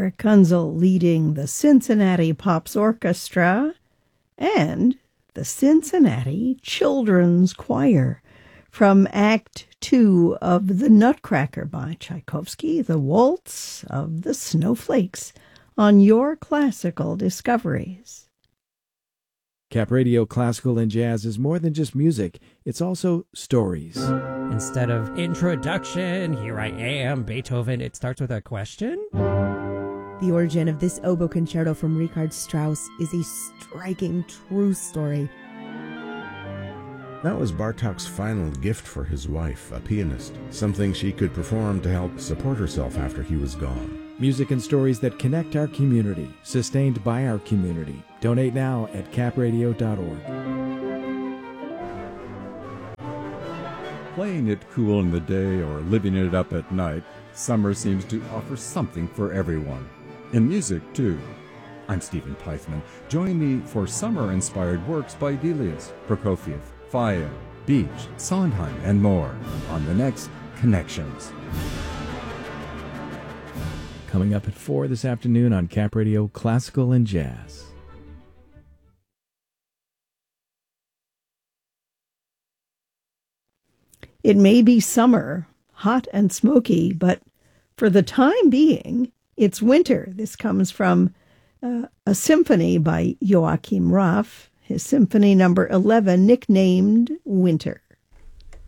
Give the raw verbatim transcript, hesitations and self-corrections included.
Eric Kunzel leading the Cincinnati Pops Orchestra and the Cincinnati Children's Choir from Act Two of The Nutcracker by Tchaikovsky, the Waltz of the Snowflakes, on your classical discoveries. Cap Radio Classical and Jazz is more than just music. It's also stories. Instead of introduction, here I am, Beethoven, it starts with a question? The origin of this oboe concerto from Richard Strauss is a striking true story. That was Bartók's final gift for his wife, a pianist, something she could perform to help support herself after he was gone. Music and stories that connect our community, sustained by our community. Donate now at cap radio dot org. Playing it cool in the day or living it up at night, summer seems to offer something for everyone. In music, too. I'm Stephen Peitzman. Join me for summer-inspired works by Delius, Prokofiev, Faye, Beach, Sondheim, and more on the next Connections. Coming up at four this afternoon on Cap Radio Classical and Jazz. It may be summer, hot and smoky, but for the time being, it's winter. This comes from uh, a symphony by Joachim Raff, his symphony number eleven, nicknamed Winter.